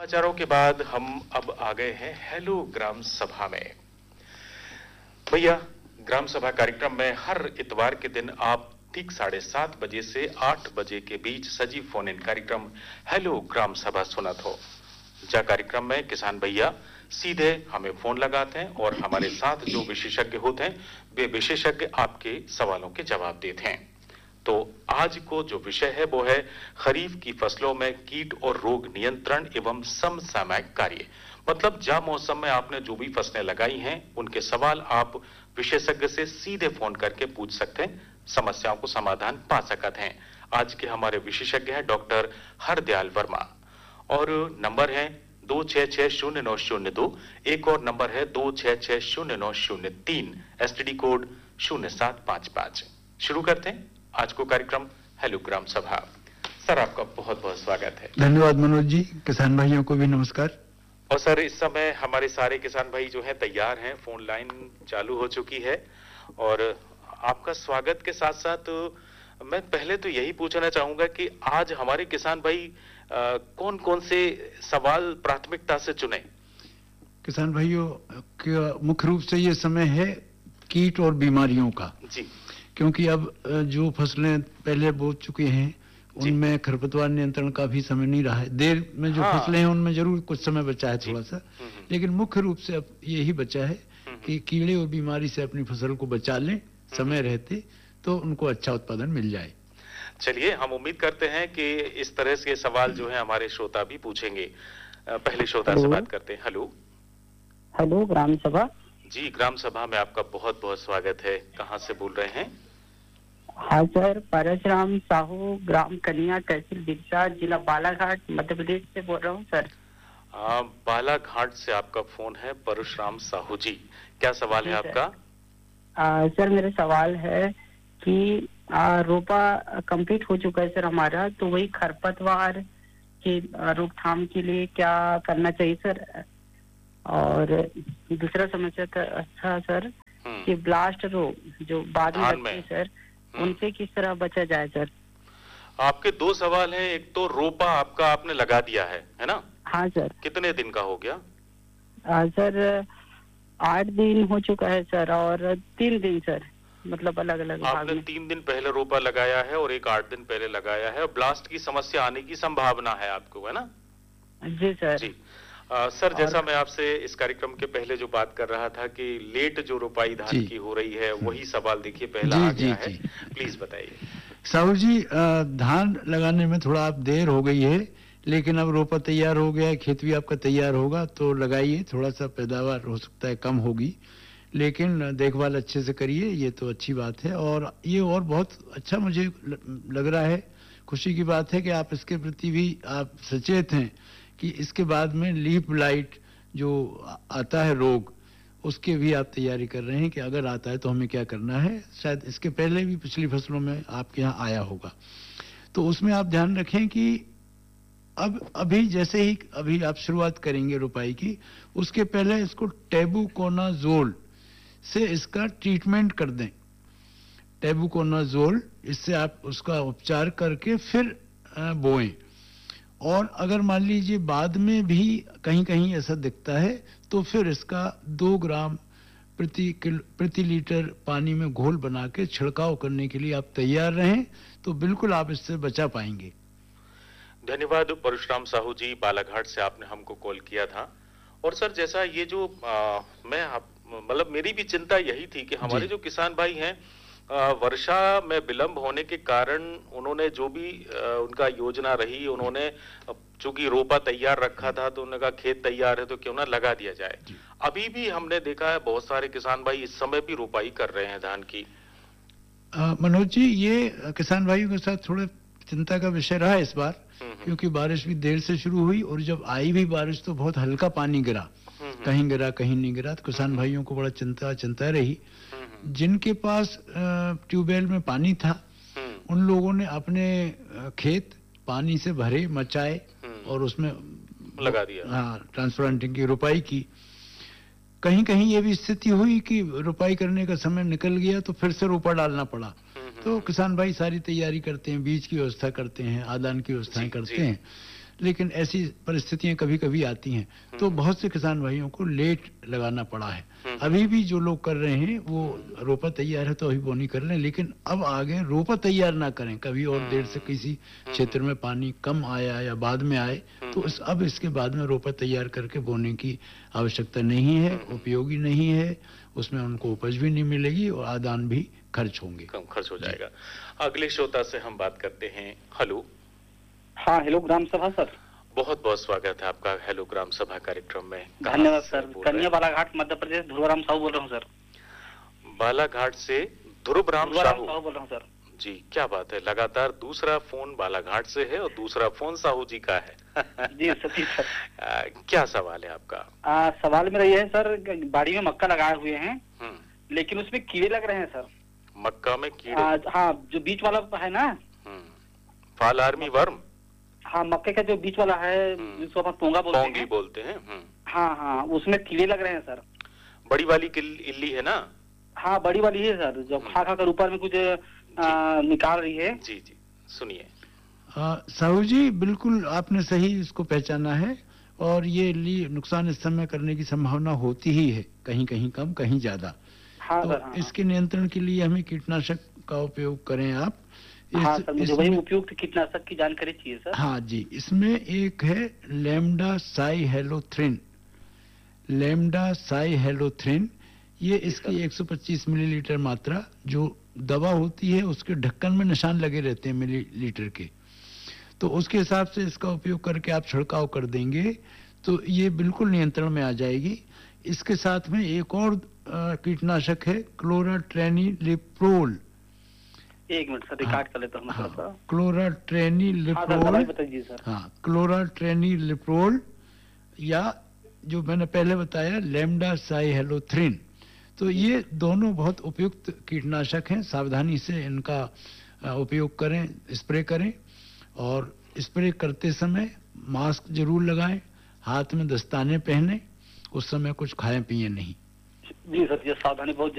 समाचारों के बाद हम अब आ गए हैं हेलो ग्राम सभा में। भैया, ग्राम सभा कार्यक्रम में हर इतवार के दिन आप ठीक 7:30 बजे से 8 बजे के बीच सजीव फोन इन कार्यक्रम हेलो ग्राम सभा सुनत हो। जा कार्यक्रम में किसान भैया सीधे हमें फोन लगाते हैं और हमारे साथ जो विशेषज्ञ होते हैं वे विशेषज्ञ आपके सवालों के जवाब देते हैं। तो आज को जो विषय है वो है खरीफ की फसलों में कीट और रोग नियंत्रण एवं समसामयिक कार्य। मतलब जा मौसम में आपने जो भी फसलें लगाई हैं उनके सवाल आप विशेषज्ञ से सीधे फोन करके पूछ सकते हैं, समस्याओं को समाधान पा सकते हैं। आज के हमारे विशेषज्ञ हैं डॉक्टर हरदयाल वर्मा और नंबर है 26609002, एक और नंबर है 26609003, एसटीडी कोड 0755। शुरू करते हैं आज को कार्यक्रम हेलो ग्राम सभा। सर, आपका बहुत बहुत स्वागत है। धन्यवाद मनोज जी। किसान भाइयों को भी नमस्कार। और सर, इस समय हमारे सारे किसान भाई जो हैं तैयार हैं, फोन लाइन चालू हो चुकी है और आपका स्वागत के साथ साथ मैं पहले तो यही पूछना चाहूंगा कि आज हमारे किसान भाई कौन कौन से सवाल प्राथमिकता से चुने? किसान भाइयों का मुख्य रूप से ये समय है कीट और बीमारियों का जी, क्योंकि अब जो फसलें पहले बो चुके हैं उनमें खरपतवार नियंत्रण का भी समय नहीं रहा है। देर में जो फसलें हैं उनमें जरूर कुछ समय बचा है थोड़ा सा, लेकिन मुख्य रूप से अब यही बचा है कि कीड़े और बीमारी से अपनी फसल को बचा लें समय रहते, तो उनको अच्छा उत्पादन मिल जाए। चलिए, हम उम्मीद करते हैं कि इस तरह के सवाल जो है हमारे श्रोता भी पूछेंगे। पहले श्रोता से बात करते हैं। हेलो हेलो ग्राम सभा जी, ग्राम सभा में आपका बहुत बहुत स्वागत है। कहाँ से बोल रहे हैं? हाँ सर, परशुराम साहू, ग्राम कन्या, तहसील बिरसा, जिला बालाघाट, मध्य प्रदेश से बोल रहा हूँ सर। बालाघाट से आपका फोन है परशुराम साहू जी, क्या सवाल है आपका? सर, मेरा सवाल है कि रोपा कंप्लीट हो चुका है सर हमारा, तो वही खरपतवार की रोकथाम के लिए क्या करना चाहिए सर? और दूसरा समस्या था सर कि ब्लास्ट रोग जो बाद में लगते हैं सर, उनसे किस तरह बचा जाए सर? आपके दो सवाल हैं। एक तो रोपा आपका आपने लगा दिया है ना? हाँ सर। कितने दिन का हो गया? सर 8 दिन हो चुका है सर, और 3 दिन सर, मतलब अलग अलग। आपने 3 दिन पहले रोपा लगाया है और एक 8 दिन पहले लगाया है, और ब्लास्ट की समस्या आने की संभावना है आपको, है ना? जी सर। जी सर, जैसा मैं आपसे इस कार्यक्रम के पहले जो बात कर रहा था कि लेट जो रोपाई धान की हो रही है, वही सवाल देखिए पहला आ गया है। प्लीज बताइए साहू जी। धान लगाने में थोड़ा आप देर हो गई है, लेकिन अब रोपा तैयार हो गया है, खेत भी आपका तैयार होगा, तो लगाइए। थोड़ा सा पैदावार हो सकता है कम होगी, लेकिन देखभाल अच्छे से करिए, ये तो अच्छी बात है। और ये और बहुत अच्छा मुझे लग रहा है, खुशी की बात है कि आप इसके प्रति भी आप सचेत हैं कि इसके बाद में लीफ ब्लाइट जो आता है रोग, उसके भी आप तैयारी कर रहे हैं कि अगर आता है तो हमें क्या करना है। शायद इसके पहले भी पिछली फसलों में आपके यहाँ आया होगा, तो उसमें आप ध्यान रखें कि अभी जैसे ही अभी आप शुरुआत करेंगे रोपाई की, उसके पहले इसको टेबुकोनाजोल से इसका ट्रीटमेंट कर दें। टेबुकोनाजोल, इससे आप उसका उपचार करके फिर बोएं। और अगर मान लीजिए बाद में भी कहीं कहीं ऐसा दिखता है, तो फिर इसका 2 ग्राम प्रति लीटर पानी में घोल बना के छिड़काव करने के लिए आप तैयार रहें, तो बिल्कुल आप इससे बचा पाएंगे। धन्यवाद परशुराम साहू जी, बालाघाट से आपने हमको कॉल किया था। और सर, जैसा ये जो मतलब मेरी भी चिंता यही थी कि हमारे जो किसान भाई हैं, वर्षा में विलंब होने के कारण उन्होंने जो भी उनका योजना रही, उन्होंने चूंकि रोपा तैयार रखा था तो उन्होंने कहा खेत तैयार है तो क्यों ना लगा दिया जाए। अभी भी हमने देखा है बहुत सारे किसान भाई इस समय भी रोपाई कर रहे हैं धान की। मनोज जी, ये किसान भाइयों के साथ थोड़ा चिंता का विषय रहा इस बार, क्योंकि बारिश भी देर से शुरू हुई और जब आई भी बारिश तो बहुत हल्का पानी गिरा, कहीं गिरा कहीं नहीं गिरा, तो किसान भाइयों को बड़ा चिंता रही। जिनके पास ट्यूबवेल में पानी था, उन लोगों ने अपने खेत पानी से भरे, मचाए और उसमें लगा दिया। हाँ, ट्रांसप्लांटिंग की रोपाई की। कहीं कहीं ये भी स्थिति हुई कि रोपाई करने का समय निकल गया तो फिर से रोपा डालना पड़ा। तो किसान भाई सारी तैयारी करते हैं, बीज की व्यवस्था करते हैं, आदान की व्यवस्थाएं करते हैं, लेकिन ऐसी परिस्थितियां कभी कभी आती हैं, तो बहुत से किसान भाइयों को लेट लगाना पड़ा है। अभी भी जो लोग कर रहे हैं वो रोपा तैयार है तो अभी बोनी कर लें, लेकिन अब आगे रोपा तैयार ना करें। कभी और देर से किसी क्षेत्र में पानी कम आया या बाद में आए तो अब इसके बाद में रोपा तैयार करके बोने की आवश्यकता नहीं है, उपयोगी नहीं है, उसमें उनको उपज भी नहीं मिलेगी और आदान भी खर्च होंगे, कम खर्च हो जाएगा। अगले श्रोता से हम बात करते हैं। हेलो। हाँ, हेलो ग्राम सभा सर। बहुत बहुत स्वागत है आपका हेलो ग्राम सभा कार्यक्रम में। धन्यवाद सर। कन्या बालाघाट मध्य प्रदेश ध्रुवराम साहू बोल रहा हूँ सर। बालाघाट से ध्रुवराम साहू बोल रहा हूँ सर। जी, क्या बात है, लगातार दूसरा फोन बालाघाट से है और दूसरा फोन साहू जी का है। जी सर। क्या सवाल है आपका? सवाल मेरा ये है सर, बाड़ी में मक्का लगाए हुए हैं लेकिन उसमें कीड़े लग रहे हैं सर। मक्का में कीड़े? हाँ, जो बीच वाला है ना, फॉल आर्मी वर्म। हाँ, मक्के का जो बीच वाला है जिसको अपन पोंगा बोलते हैं। हाँ हाँ, उसमें कीड़े लग रहे हैं सर। बड़ी वाली इल्ली है ना? हाँ, बड़ी वाली है सर, जो खा कर ऊपर में कुछ निकाल रही है। जी जी, सुनिए। साहू जी, बिल्कुल आपने सही इसको पहचाना है, और ये नुकसान इस समय करने की संभावना होती ही है, कहीं कहीं कम कहीं ज्यादा। हाँ, तो इसके नियंत्रण के लिए हमें कीटनाशक का उपयोग करें आप। हाँ सर, मुझे वही उपयुक्त कीटनाशक की जानकारी चाहिए सर। हाँ जी, इसमें एक है लैम्डा साइहेलोथ्रिन। लैम्डा साइहेलोथ्रिन, ये इसकी 125 मिलीलीटर मात्रा जो दवा होती है उसके ढक्कन में निशान लगे रहते हैं मिलीलीटर के, तो उसके हिसाब से इसका उपयोग करके आप छिड़काव कर देंगे तो ये बिल्कुल नियंत्रण में आ जाएगी। इसके साथ में एक और कीटनाशक है क्लोराट्रेनिलिप्रोल। एक मिनट सर, रिकॉर्ड कर लेता हूं। हाँ, क्लोराट्रेनिलिप्रोल। बताइए सर। हाँ, क्लोराट्रेनिलिप्रोल, या जो मैंने पहले बताया लैम्डा साइहेलोथ्रिन। तो ये दोनों बहुत उपयुक्त कीटनाशक हैं, सावधानी से इनका उपयोग करें, स्प्रे करें, और स्प्रे करते समय मास्क जरूर लगाएं, हाथ में दस्ताने पहने, उस समय कुछ खाएं पिए नहीं। जी सर, ये सावधानी बहुत